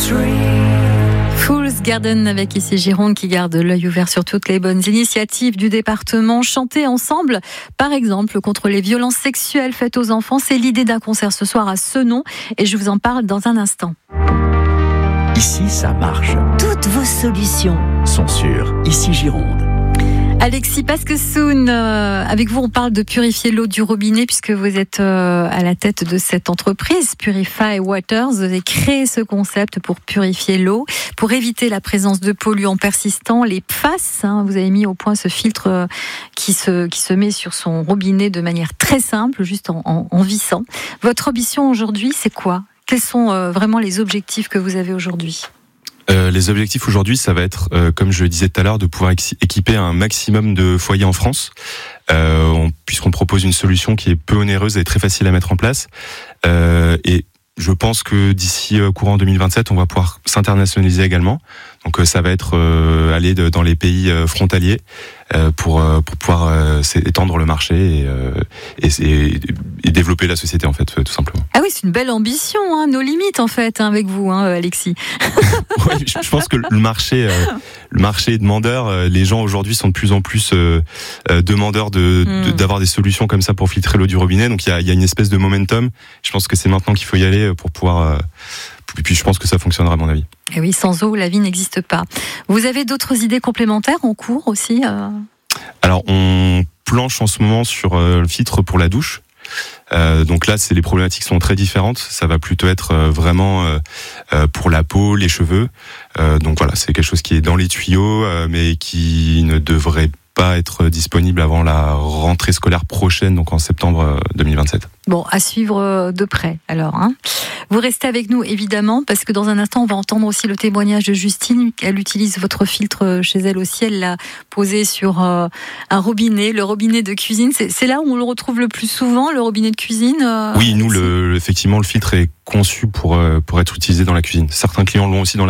Fool's Garden avec ici Gironde qui garde l'œil ouvert sur toutes les bonnes initiatives du département. Chanter ensemble, par exemple, contre les violences sexuelles faites aux enfants. C'est l'idée d'un concert ce soir à Senon et je vous en parle dans un instant. Ici, ça marche. Toutes vos solutions Sont sur Ici Gironde. Alexis Pasquesoun, avec vous on parle de purifier l'eau du robinet puisque vous êtes à la tête de cette entreprise Purify Waters. Vous avez créé ce concept pour purifier l'eau, pour éviter la présence de polluants persistants, les PFAS. Vous avez mis au point ce filtre qui se met sur son robinet de manière très simple, juste en vissant. Votre ambition aujourd'hui, c'est quoi ? Quels sont vraiment les objectifs que vous avez aujourd'hui ? Les objectifs aujourd'hui, ça va être, comme je le disais tout à l'heure, de pouvoir équiper un maximum de foyers en France, puisqu'on propose une solution qui est peu onéreuse et très facile à mettre en place. Et je pense que d'ici courant 2027, on va pouvoir s'internationaliser également. Donc ça va être aller dans les pays frontaliers pour pouvoir étendre le marché et développer la société en fait, tout simplement. Ah oui, c'est une belle ambition, nos limites en fait, avec vous, Alexis. Oui, je pense que le marché est demandeur. Les gens aujourd'hui sont de plus en plus demandeurs d'avoir des solutions comme ça pour filtrer l'eau du robinet. Donc il y a une espèce de momentum. Je pense que c'est maintenant qu'il faut y aller pour pouvoir. Et puis je pense que ça fonctionnera à mon avis. Et oui, sans eau, la vie n'existe pas. Vous avez d'autres idées complémentaires en cours aussi Alors on planche en ce moment sur le filtre pour la douche. Donc là, les problématiques sont très différentes. Ça va plutôt être vraiment pour la peau, les cheveux. Donc voilà, c'est quelque chose qui est dans les tuyaux, mais qui ne devrait pas être disponible avant la rentrée scolaire prochaine, donc en septembre 2027. Bon, à suivre de près alors. Vous restez avec nous évidemment, parce que dans un instant, on va entendre aussi le témoignage de Justine. Elle utilise votre filtre chez elle aussi. Elle l'a posé sur un robinet, le robinet de cuisine. C'est là où on le retrouve le plus souvent, le robinet de cuisine Oui, nous, effectivement, le filtre est conçu pour être utilisé dans la cuisine. Certains clients l'ont aussi dans la